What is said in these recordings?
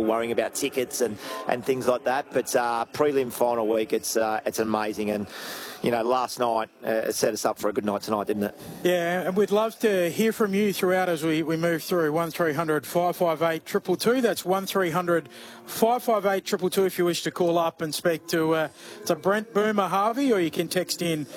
worrying about tickets and things like that. But prelim final week, it's amazing. And, you know, last night it set us up for a good night tonight, didn't it? Yeah, and we'd love to hear from you throughout as we move through. 1300 558 222. That's 1300 558 222 if you wish to call up and speak to Brent Boomer Harvey, or you can text in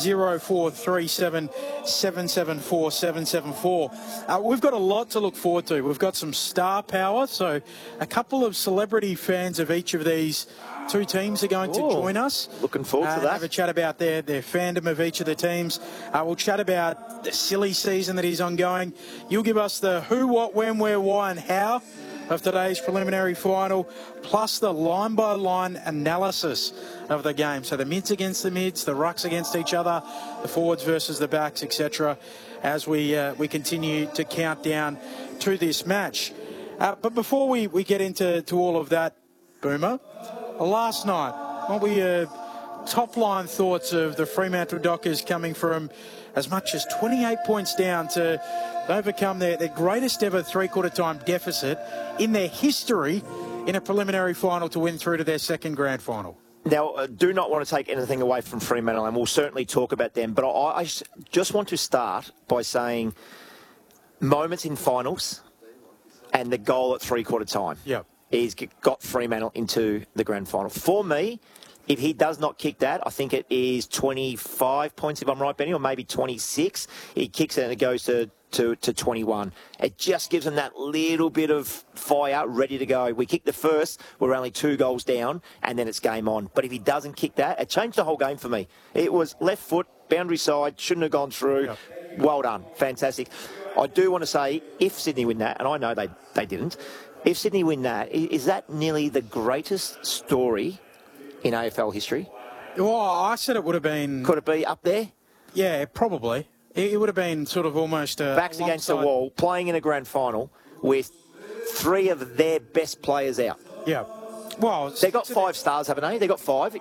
0437 774 774. We've got a lot to look forward to. We've got some star power, so a couple of celebrity fans of each of these two teams are going to join us. Looking forward to that. Have a chat about their fandom of each of the teams. We'll chat about the silly season that is ongoing. You'll give us the who, what, when, where, why and how of today's preliminary final, plus the line-by-line analysis of the game. So the mids against the mids, the rucks against each other, the forwards versus the backs, etc., as we continue to count down to this match. But before we get into all of that, Boomer, last night, what were your top-line thoughts of the Fremantle Dockers coming from as much as 28 points down to overcome their greatest ever three-quarter time deficit in their history in a preliminary final to win through to their second grand final? Now, I do not want to take anything away from Fremantle, and we'll certainly talk about them, but I just want to start by saying moments in finals and the goal at three-quarter time. Yep. He's got Fremantle into the grand final. For me, if he does not kick that, I think it is 25 points, if I'm right, Benny, or maybe 26. He kicks it and it goes to 21. It just gives him that little bit of fire ready to go. We kick the first, we're only 2 goals down, and then it's game on. But if he doesn't kick that, it changed the whole game for me. It was left foot, boundary side, shouldn't have gone through. Yep. Well done. Fantastic. I do want to say, if Sydney win that, and I know they didn't, if Sydney win that, is that nearly the greatest story in AFL history? Well, I said it would have been... Could it be up there? Yeah, probably. It would have been sort of almost... backs against the wall, playing in a grand final with 3 of their best players out. Yeah. Well, they got 5 stars, haven't they? They got 5.